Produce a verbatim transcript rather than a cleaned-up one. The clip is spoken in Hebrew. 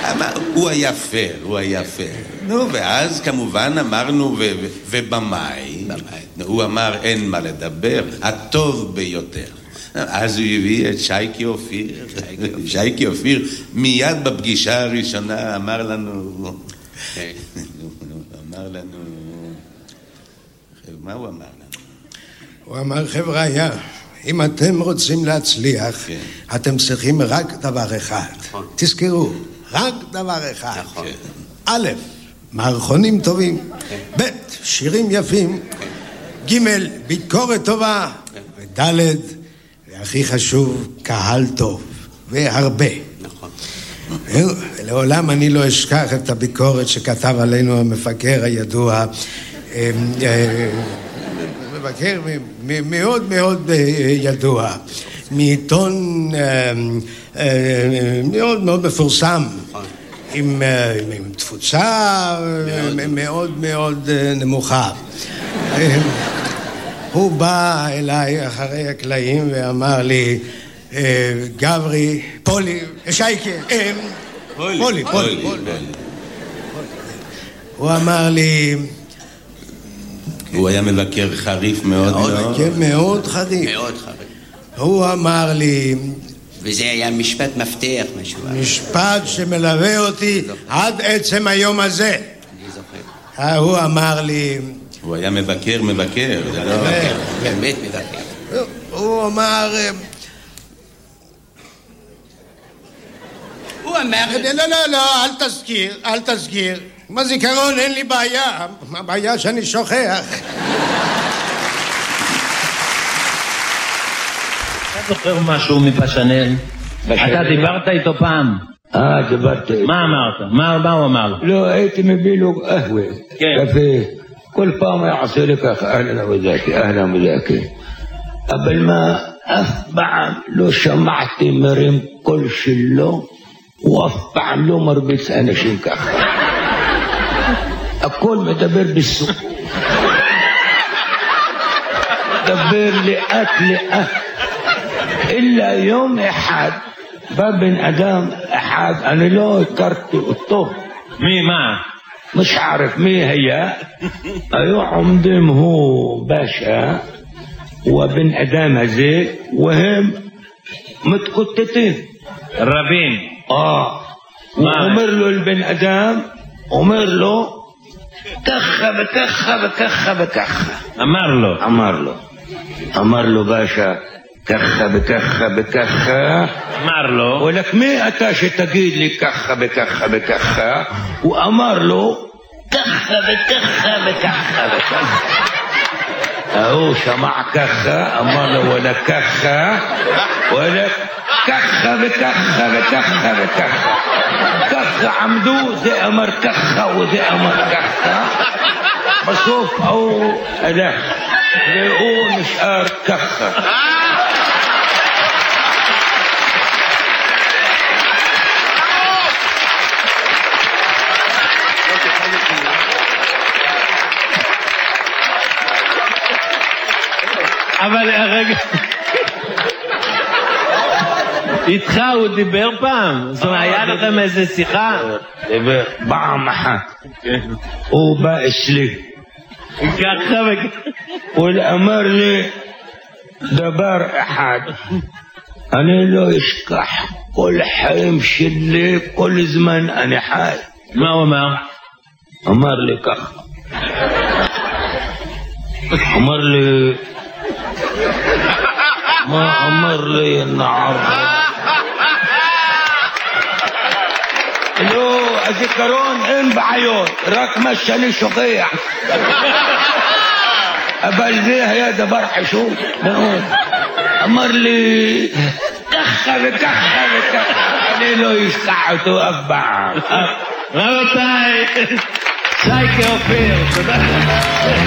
הוא היה פייר, הוא היה פייר. נו, ואז כמובן אמרנו, ובמאי, הוא אמר אין מה לדבר, הטוב ביותר. אז הוא הביא את שייקי אופיר. שייקי אופיר מיד בפגישה הראשונה אמר לנו, אמר לנו, מה הוא אמר לנו? הוא אמר, חבר'ה, אם אתם רוצים להצליח, אתם צריכים רק דבר אחד. תזכרו, רק דבר אחד. א', מערכונים טובים, ב', שירים יפים, ג', ביקורת טובה, וד', והכי חשוב, קהל טוב, והרבה. נכון. לעולם אני לא אשכח את הביקורת שכתב עלינו המפקר הידוע, מבקר מאוד מאוד ידוע, מעיתון מאוד מאוד מפורסם, עם תפוצה מאוד מאוד נמוכה. הוא בא אליי אחרי הקלעים ואמר לי, גברי, פולי, שייקה, פולי, פולי, הוא אמר לי, הוא היה מבקר חריף מאוד מאוד. מאוד חריף. מאוד חריף. הוא אמר לי, וזה היה משפט מפתח משהו. משפט שמלווה אותי עד עצם היום הזה. אני זוכר. הוא אמר לי, הוא היה מבקר, מבקר. באמת מבקר. הוא אמר, הוא אמר, לא, לא, לא, אל תזכיר, אל תזכיר. בזיכרון אין לי בעיה, הבעיה שאני שוכח. אתה זוכר משהו מפשנל? אתה דיברת איתו פעם? אה, דיברתי. מה אמרת? מה הוא אמר? לא, הייתי מביא לו קהווה, קפה. כל פעם היה עושה לי ככה, אהלן וזאקי, אהלן וזאקי. אבל מה, אף פעם לא שמעתי מרים קול שלו, ואף פעם לא מרביץ אנשים ככה. הכל מדבר בסוף. מדבר לאט לאט. אלא יום אחד בא בן אדם אחד, אני לא הכרתי אותו. מי, מה? مش عارف مين هي ايوه عمدهم هو باشا وبن ادم هذيك وهم متقطتين رابين اه وامر له البن ادم امر له كخه بكخه بكخه بكخه امر له امر له امر له باشا كخه بكخه بكخه امر له ولك مين اتاش تقيد لي كخه بكخه بكخه وامر له كخه بكخه بكخه بكخه اهو سمع كخه امر له ولا كخه ولا كخه بكخه بكخه بكخه كخه عمدو زي امر كخه وزي امر كخه بشوف او اله يقول مش قار كخه אבל הרגע איתך הוא דיבר פעם? זאת אומרת, היה לכם איזה שיחה? דיבר פעם אחת. הוא בא אצלי ככה וככה ואמר לי דבר אחד אני לא אשכח כל חיים שלי כל זמן אני חי. מה הוא אמר? אמר לי ככה אמר לי ما أمر لي النعر لو أذكرون إن بعيون راك مشاني شقيع أبل ذيها يا دبر حشوم أمر لي كخة بكخة بكخة أنا لو يشقعتوا أبع ربطاي شايكي أوفير